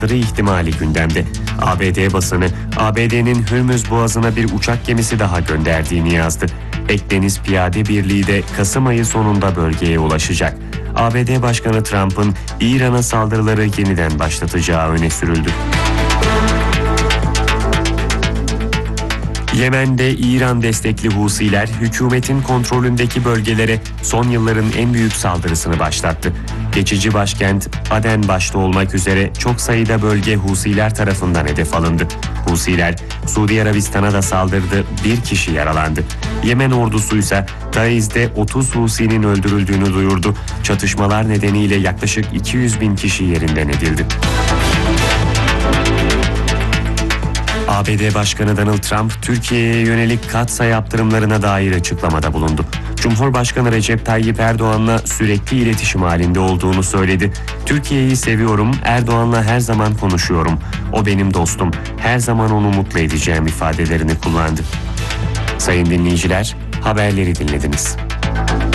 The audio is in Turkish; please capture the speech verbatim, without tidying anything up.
ihtimali gündemde. A B D basını, A B D'nin Hürmüz Boğazı'na bir uçak gemisi daha gönderdiğini yazdı. Ekdeniz Piyade Birliği de Kasım ayı sonunda bölgeye ulaşacak. A B D Başkanı Trump'ın İran'a saldırıları yeniden başlatacağı öne sürüldü. Yemen'de İran destekli Husiler, hükümetin kontrolündeki bölgelere son yılların en büyük saldırısını başlattı. Geçici başkent Aden başta olmak üzere çok sayıda bölge Husiler tarafından hedef alındı. Husiler, Suudi Arabistan'a da saldırdı, bir kişi yaralandı. Yemen ordusu ise Taiz'de otuz Husi'nin öldürüldüğünü duyurdu. Çatışmalar nedeniyle yaklaşık iki yüz bin kişi yerinden edildi. A B D Başkanı Donald Trump, Türkiye'ye yönelik katsa yaptırımlarına dair açıklamada bulundu. Cumhurbaşkanı Recep Tayyip Erdoğan'la sürekli iletişim halinde olduğunu söyledi. Türkiye'yi seviyorum, Erdoğan'la her zaman konuşuyorum. O benim dostum, her zaman onu mutlu edeceğim ifadelerini kullandı. Sayın dinleyiciler, haberleri dinlediniz.